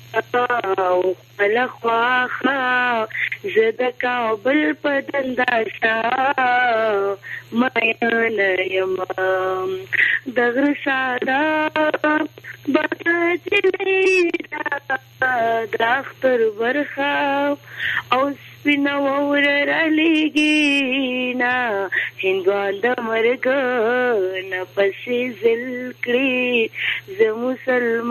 او خلخواخا زد کابل په دنداشا ماین یم دغر سادا بطجلی داختر برخا او سپینا وور رلیگینا هندوان دا مرگ نپسی زل کری ز مسلمان